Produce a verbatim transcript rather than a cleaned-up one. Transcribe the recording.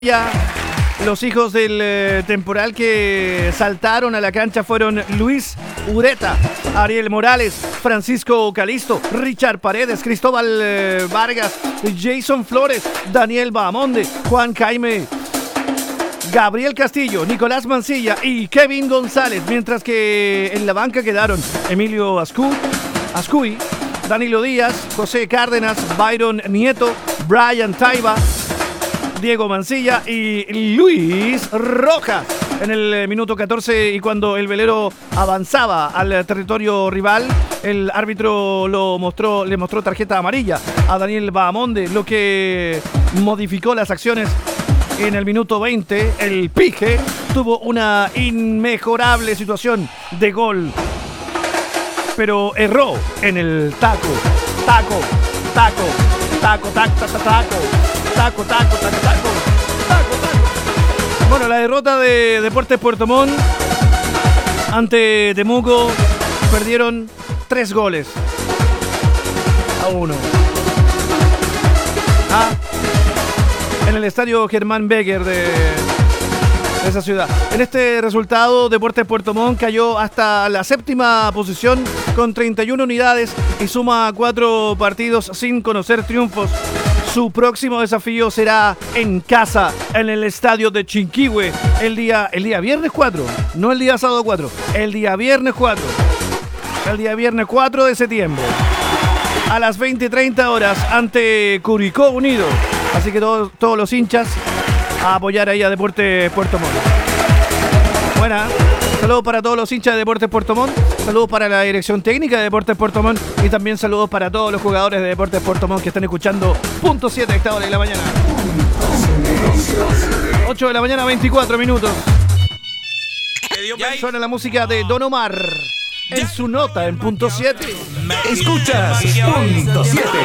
Ya, los hijos del eh, temporal que saltaron a la cancha fueron Luis Ureta, Ariel Morales, Francisco Calisto, Richard Paredes, Cristóbal eh, Vargas, Jason Flores, Daniel Bahamonde, Juan Jaime, Gabriel Castillo, Nicolás Mancilla y Kevin González, mientras que en la banca quedaron Emilio Ascu, Ascuy, Danilo Díaz, José Cárdenas, Byron Nieto, Brian Taiba, Diego Mancilla y Luis Rojas. En el minuto catorce, y cuando el velero avanzaba al territorio rival, el árbitro lo mostró, le mostró tarjeta amarilla a Daniel Bahamonde, lo que modificó las acciones. En el minuto veinte, el Pige tuvo una inmejorable situación de gol, pero erró en el taco, taco, taco, taco, taco, taco, taco. Taco, taco, taco, taco, taco, taco. Bueno, la derrota de Deportes Puerto Montt ante Temuco, perdieron tres goles a uno. Ah, en el estadio Germán Becker de, de esa ciudad. En este resultado, Deportes Puerto Montt cayó hasta la séptima posición con treinta y una unidades y suma cuatro partidos sin conocer triunfos. Su próximo desafío será en casa, en el estadio de Chinquihue, el día, el día viernes cuatro, no el día sábado cuatro, el día viernes cuatro, el día viernes cuatro de septiembre, a las veinte y treinta horas, ante Curicó Unido. Así que todos, todos los hinchas a apoyar ahí a Deportes Puerto Montt. Buena. Saludos para todos los hinchas de Deportes Puerto Montt, saludos para la dirección técnica de Deportes Puerto Montt y también saludos para todos los jugadores de Deportes Puerto Montt que están escuchando Punto siete a esta hora de la mañana. ocho de la mañana, veinticuatro minutos. Suena la música de Don Omar en su nota en Punto siete. Escuchas Punto siete.